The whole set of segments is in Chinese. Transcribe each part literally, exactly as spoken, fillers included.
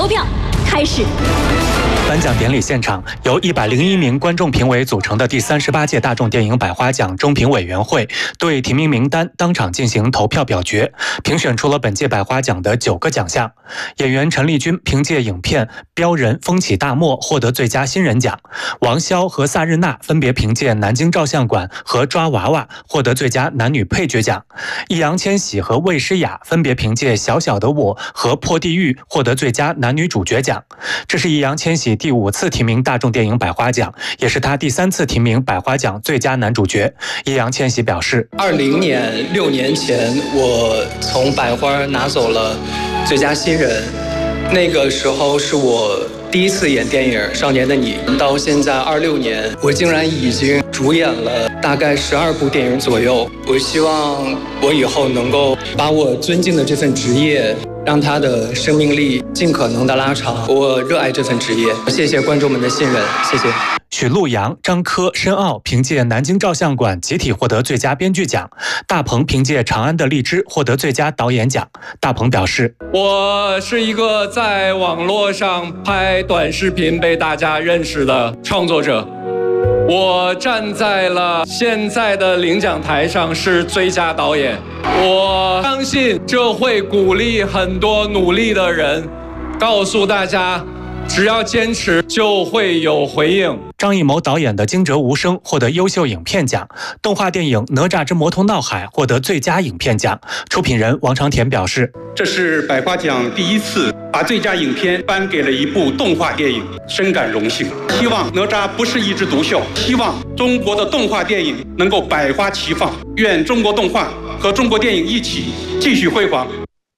投票开始。 颁奖典礼现场，由一百零一名观众评委组成的第三十八届大众电影百花奖中评委员会对提名名单当场进行投票表决，评选出了本届百花奖的九个奖项。演员陈丽君凭借影片《标人风起大漠》获得最佳新人奖，王骁和萨日娜分别凭借《南京照相馆》和《抓娃娃》获得最佳男女配角奖，易烊千玺和魏诗雅分别凭借《小小的我》和《破地狱》获得最佳男女主角奖。这是易烊千玺第五次提名大众电影百花奖，也是他第三次提名百花奖最佳男主角。易烊千玺表示， 二零年六年前，我从百花拿走了最佳新人，那个时候是我第一次演电影《少年的你》，到现在二六年，我竟然已经主演了大概十二部电影左右。我希望我以后能够把我尊敬的这份职业，让它的生命力尽可能的拉长。我热爱这份职业，谢谢观众们的信任，谢谢。 许陆阳、张科、申奥凭借《南京照相馆》集体获得最佳编剧奖，大鹏凭借《长安的荔枝》获得最佳导演奖。大鹏表示， 我是一个在网络上拍短视频被大家认识的创作者，我站在了现在的领奖台上是最佳导演，我相信这会鼓励很多努力的人，告诉大家只要坚持就会有回应。 张艺谋导演的《惊蛰无声》获得优秀影片奖，动画电影《哪吒之魔童闹海》获得最佳影片奖。出品人王长田表示， 这是百花奖第一次把最佳影片颁给了一部动画电影，深感荣幸。希望哪吒不是一枝独秀，希望中国的动画电影能够百花齐放，愿中国动画和中国电影一起继续辉煌。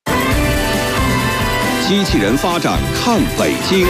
机器人发展看北京。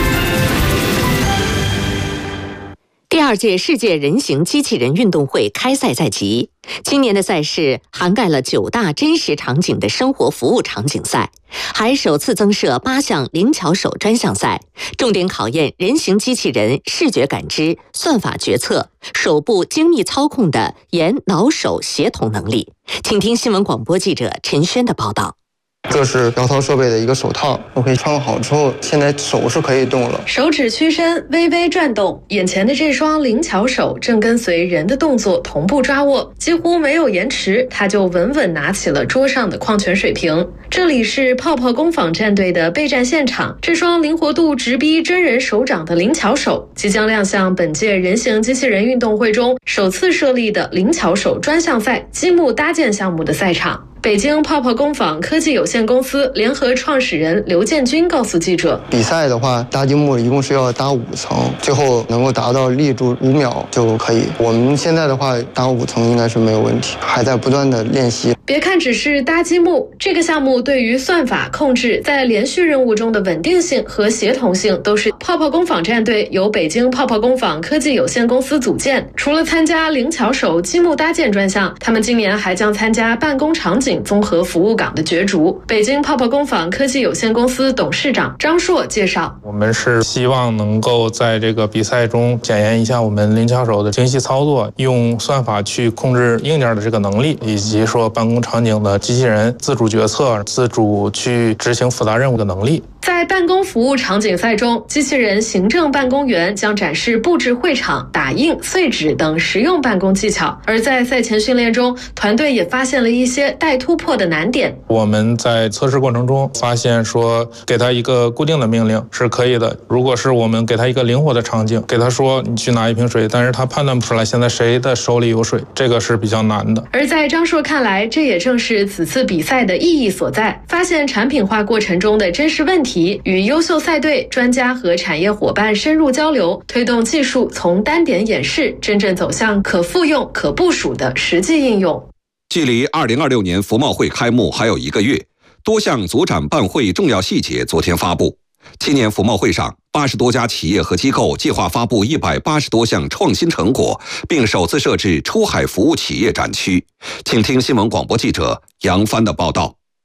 第二届世界人形机器人运动会开赛在即，今年的赛事涵盖了九大真实场景的生活服务场景赛，还首次增设八项灵巧手专项赛，重点考验人形机器人视觉感知、算法决策、手部精密操控的眼脑手协同能力。请听新闻广播记者陈轩的报道。 这是摇套设备的一个手套，我可以穿好之后，现在手是可以动了， 手指屈伸，微微转动，眼前的这双灵巧手正跟随人的动作同步抓握，几乎没有延迟，他就稳稳拿起了桌上的矿泉水瓶。这里是泡泡工坊战队的备战现场，这双灵活度直逼真人手掌的灵巧手，即将亮相本届人形机器人运动会中首次设立的灵巧手专项赛积木搭建项目的赛场。北京泡泡工坊科技有限公司联合创始人刘建军告诉记者， 比赛的话搭积木一共是要搭五层，最后能够达到立住五秒就可以。我们现在的话搭五层应该是没有问题，还在不断的练习。 别看只是搭积木，这个项目对于算法控制在连续任务中的稳定性和协同性都是泡泡工坊战队由北京泡泡工坊科技有限公司组建。除了参加灵巧手积木搭建专项，他们今年还将参加办公场景综合服务岗的角逐。北京泡泡工坊科技有限公司董事长张硕介绍， 我们是希望能够在这个比赛中检验一下我们灵巧手的精细操作，用算法去控制硬件的这个能力，以及说办公场景的机器人自主决策、自主去执行复杂任务的能力。 在办公服务场景赛中，机器人行政办公员将展示布置会场、打印、碎纸等实用办公技巧。而在赛前训练中，团队也发现了一些待突破的难点。 我们在测试过程中发现说，给他一个固定的命令是可以的，如果是我们给他一个灵活的场景，给他说你去拿一瓶水，但是他判断不出来现在谁的手里有水，这个是比较难的。 而在张硕看来，这也正是此次比赛的意义所在，发现产品化过程中的真实问题，与优秀赛队、专家和产业伙伴深入交流，推动技术从单点演示真正走向可复用、可部署的实际应用。 距离二零二六年服贸会开幕还有一个月，多项组展办会重要细节昨天发布。今年服贸会上，八十多家企业和机构计划发布一百八十多项创新成果，并首次设置出海服务企业展区。请听新闻广播记者杨帆的报道。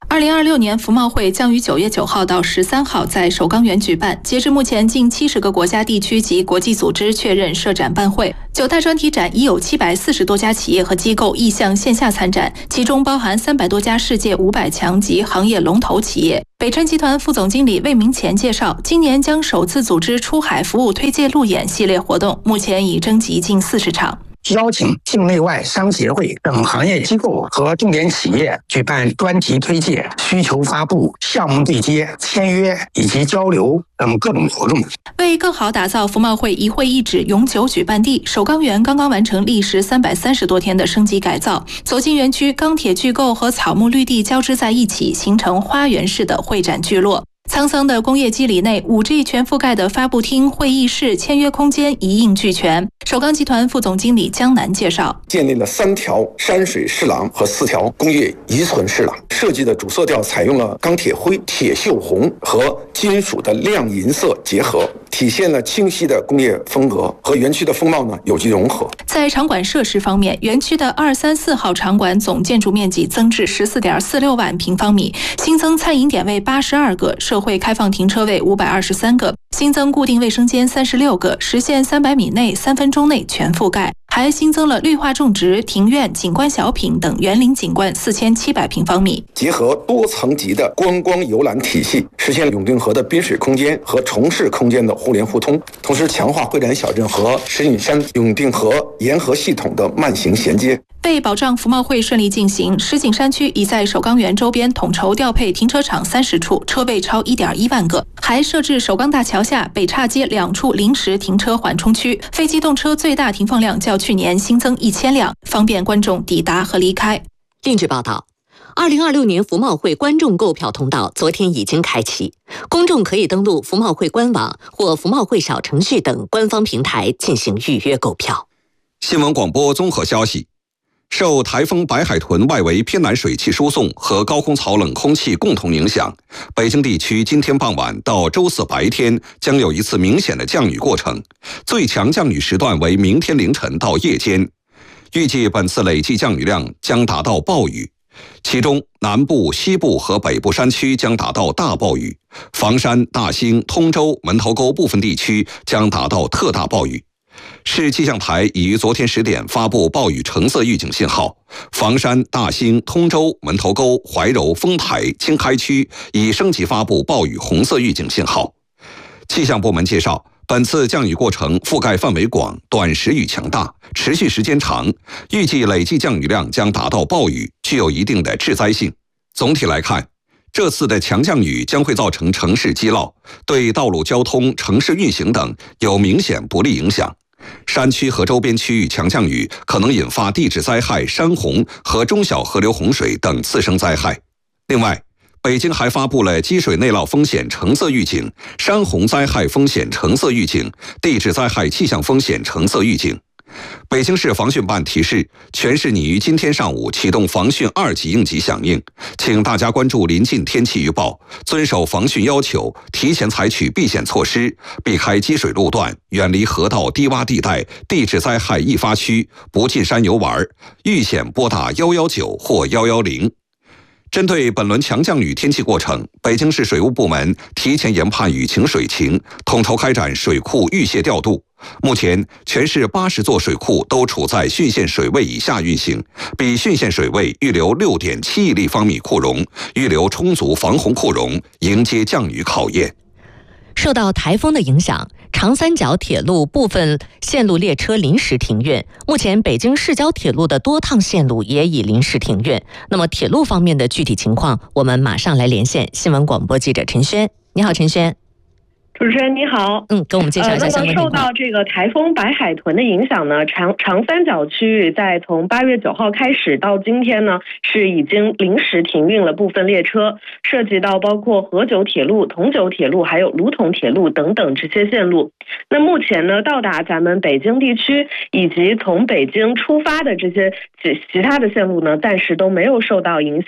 二零二六年服贸会将于九月九号到十三号在首钢园举办。截至目前，近七十个国家、地区及国际组织确认设展办会。九大专题展已有七百四十多家企业和机构意向线下参展，其中包含三百多家世界五百强及行业龙头企业。北辰集团副总经理魏明前介绍，今年将首次组织出海服务推介路演系列活动，目前已征集近四十场。 邀请境内外商协会等行业机构和重点企业举办专题推介、需求发布、项目对接、签约以及交流等各种活动。 为更好打造服贸会一会一址永久举办地，首钢园刚刚完成历时三百三十多天的升级改造。走进园区，钢铁巨构和草木绿地交织在一起，形成花园式的会展聚落。沧桑的工业基里内， 五 G 全覆盖的发布厅、会议室、签约空间一应俱全。首钢集团副总经理江南介绍， 建立了三条山水侍廊和四条工业遗存侍廊，设计的主色调采用了钢铁灰、铁锈红和金属的亮银色结合，体现了清晰的工业风格，和园区的风貌呢有机融合。 在场馆设施方面，园区的二三四号场馆总建筑面积增至 十四点四六万平方米，新增餐饮点位八十二个，社会开放停车位五百二十三个，新增固定卫生间三十六个，实现三百米内三分钟内全覆盖，还新增了绿化种植、庭院、景观小品等园林景观四千七百平方米。 结合多层级的观光游览体系，实现永定河的滨水空间和城市空间的互联互通，同时强化会展小镇和石景山永定河沿河系统的慢行衔接。 为保障服贸会顺利进行，石景山区已在首钢园周边统筹调配停车场三十处，车位超 一点一万个，还设置首钢大桥下、北岔街两处临时停车缓冲区，非机动车最大停放量较去年新增一千辆，方便观众抵达和离开。 另据报道，二零二六年服贸会观众购票通道昨天已经开启，公众可以登录服贸会官网或服贸会小程序等官方平台进行预约购票。 新闻广播综合消息，受台风白海豚外围偏南水汽输送和高空槽冷空气共同影响，北京地区今天傍晚到周四白天将有一次明显的降雨过程，最强降雨时段为明天凌晨到夜间。预计本次累计降雨量将达到暴雨，其中南部、西部和北部山区将达到大暴雨，房山、大兴、通州、门头沟部分地区将达到特大暴雨。市气象台已于昨天十点发布暴雨橙色预警信号，房山、大兴、通州、门头沟、怀柔、丰台、经开区已升级发布暴雨红色预警信号。气象部门介绍，本次降雨过程覆盖范围广，短时雨强大，持续时间长，预计累计降雨量将达到暴雨，具有一定的致灾性。总体来看，这次的强降雨将会造成城市积涝，对道路交通、城市运行等有明显不利影响。山区和周边区域强降雨可能引发地质灾害、山洪和中小河流洪水等次生灾害。另外，北京还发布了积水内涝风险橙色预警、山洪灾害风险橙色预警、地质灾害气象风险橙色预警。北京市防汛办提示，全市拟于今天上午启动防汛二级应急响应，请大家关注临近天气预报，遵守防汛要求，提前采取避险措施，避开积水路段，远离河道低洼地带、地质灾害易发区，不进山游玩，遇险拨打一一九或一一零。针对本轮强降雨天气过程，北京市水务部门提前研判雨情水情，统筹开展水库预泄调度。目前，全市八十座水库都处在汛限水位以下运行，比汛限水位预留 六点七亿立方米库容，预留充足防洪库容，迎接降雨考验。 受到台风的影响，长三角铁路部分线路列车临时停运，目前北京市郊铁路的多趟线路也已临时停运。那么铁路方面的具体情况，我们马上来连线新闻广播记者陈轩。你好，陈轩。 主持人你好， 嗯，跟我们介绍一下相关情况。 呃、那么受到这个台风白海豚的影响呢，长长三角区域在从八月九号开始到今天呢，是已经临时停运了部分列车，涉及到包括河九铁路、同九铁路还有卢同铁路等等这些线路。那目前呢，到达咱们北京地区以及从北京出发的这些其其他的线路呢，暂时都没有受到影响。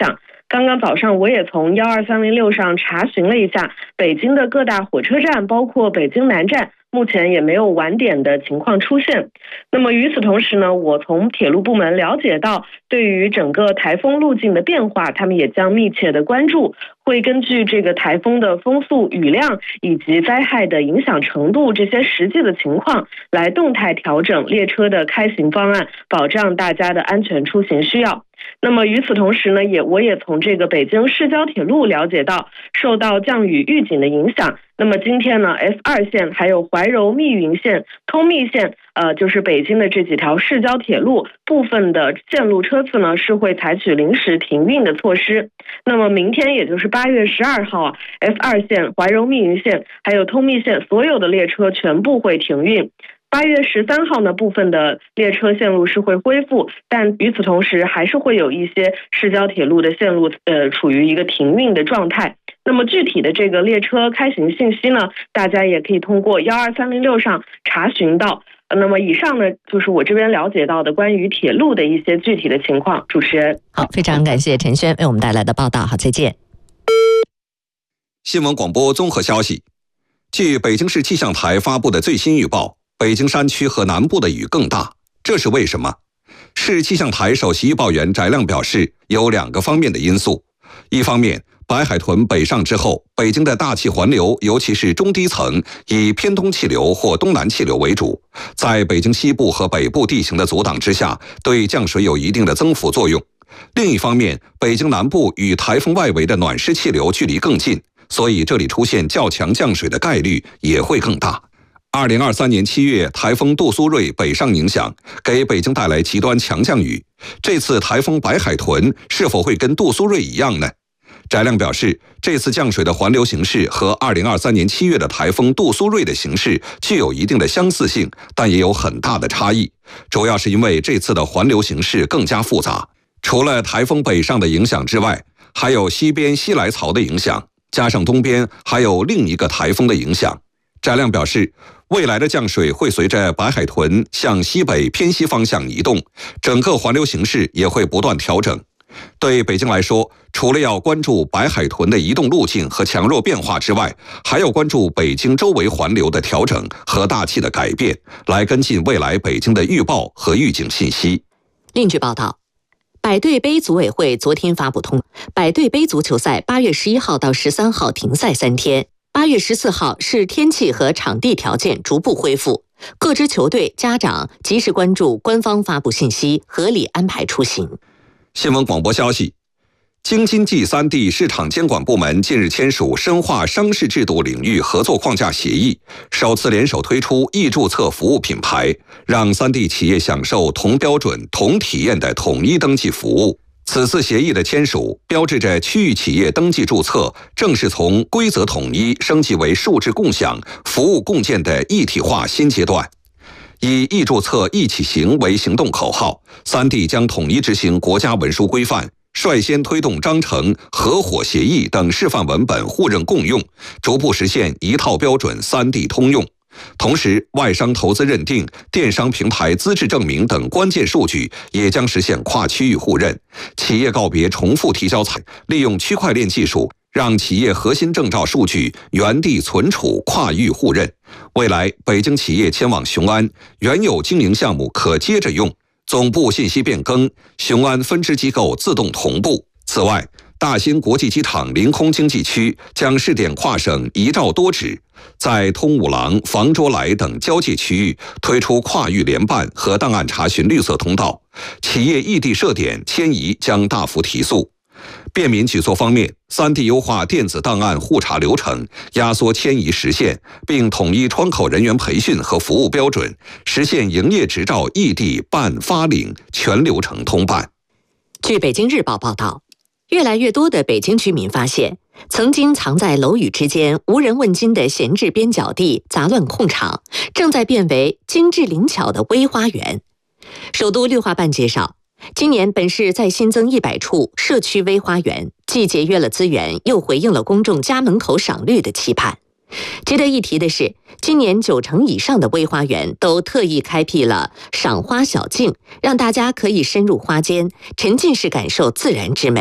刚刚早上我也从幺二三零六上查询了一下，北京的各大火车站，包括北京南站，目前也没有晚点的情况出现。那么与此同时呢，我从铁路部门了解到，对于整个台风路径的变化，他们也将密切的关注，会根据这个台风的风速、雨量以及灾害的影响程度这些实际的情况，来动态调整列车的开行方案，保障大家的安全出行需要。那么与此同时呢，也我也从这个北京市郊铁路了解到，受到降雨预警的影响，那么今天呢 ，S 二线还有怀柔密云线、通密线，呃，就是北京的这几条市郊铁路部分的线路车次呢，是会采取临时停运的措施。那么明天，也就是八月十二号啊 ，S 二线、怀柔密云线还有通密线所有的列车全部会停运。八月十三号呢，部分的列车线路是会恢复，但与此同时，还是会有一些市郊铁路的线路呃处于一个停运的状态。那么具体的这个列车开行信息呢，大家也可以通过幺二三零六上查询到。那么以上呢，就是我这边了解到的关于铁路的一些具体的情况。主持人， 好，非常感谢陈轩为我们带来的报道。好，再见。 新闻广播综合消息，据北京市气象台发布的最新预报，北京山区和南部的雨更大，这是为什么？市气象台首席预报员翟亮表示，有两个方面的因素。一方面，白海豚北上之后，北京的大气环流，尤其是中低层，以偏东气流或东南气流为主，在北京西部和北部地形的阻挡之下，对降水有一定的增幅作用。另一方面，北京南部与台风外围的暖湿气流距离更近，所以这里出现较强降水的概率也会更大。二零二三年七月，台风杜苏芮北上影响，给北京带来极端强降雨。这次台风白海豚是否会跟杜苏芮一样呢？翟亮表示，这次降水的环流形势和二零二三年七月的台风杜苏芮的形势具有一定的相似性，但也有很大的差异。主要是因为这次的环流形势更加复杂，除了台风北上的影响之外，还有西边西来槽的影响，加上东边还有另一个台风的影响。翟亮表示，未来的降水会随着白海豚向西北偏西方向移动，整个环流形势也会不断调整。对北京来说，除了要关注白海豚的移动路径和强弱变化之外，还要关注北京周围环流的调整和大气的改变，来跟进未来北京的预报和预警信息。 另据报道，百队杯组委会昨天发布通，百队杯足球赛八月十一号到十三号停赛三天，八月十四号是天气和场地条件逐步恢复，各支球队家长及时关注官方发布信息，合理安排出行。 新闻广播消息，京津冀三地市场监管部门近日签署深化商事制度领域合作框架协议，首次联手推出易注册服务品牌，让三地企业享受同标准、同体验的统一登记服务。此次协议的签署，标志着区域企业登记注册正式从规则统一升级为数字共享、服务共建的一体化新阶段。以易注册一起行为行动口号，三地将统一执行国家文书规范，率先推动章程、合伙协议等示范文本互认共用，逐步实现一套标准三地通用。同时，外商投资认定、电商平台资质证明等关键数据也将实现跨区域互认，企业告别重复提交材，利用区块链技术，让企业核心证照数据原地存储、跨域互认。未来，北京企业迁往雄安，原有经营项目可接着用，总部信息变更，雄安分支机构自动同步。此外，大兴国际机场临空经济区将试点跨省一照多指，在通武廊、房卓莱等交界区域推出跨域联办和档案查询绿色通道，企业异地设点迁移将大幅提速。便民举措方面，三地优化电子档案互查流程，压缩迁移时限，并统一窗口人员培训和服务标准，实现营业执照异地办发领全流程通办。 据北京日报报道，越来越多的北京居民发现，曾经藏在楼宇之间无人问津的闲置边角地、杂乱空场，正在变为精致灵巧的微花园。首都绿化办介绍，今年本市再新增一百处社区微花园，既节约了资源，又回应了公众家门口赏绿的期盼。值得一提的是，今年九成以上的微花园都特意开辟了赏花小径，让大家可以深入花间，沉浸式感受自然之美。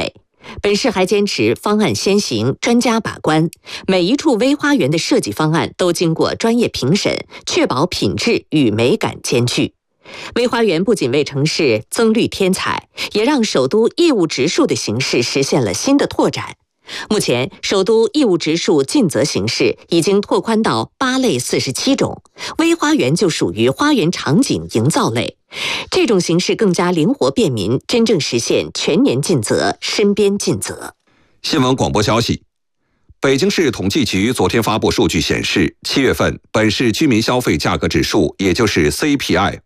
本市还坚持方案先行，专家把关，每一处微花园的设计方案都经过专业评审，确保品质与美感兼具。微花园不仅为城市增绿添彩，也让首都业务植树的形式实现了新的拓展。目前，首都业务植树尽责形式已经拓宽到八类四十七种，微花园就属于花园场景营造类。这种形式更加灵活便民，真正实现全年尽责、身边尽责。 新闻广播消息，北京市统计局昨天发布数据显示，七月份本市居民消费价格指数，也就是 C P I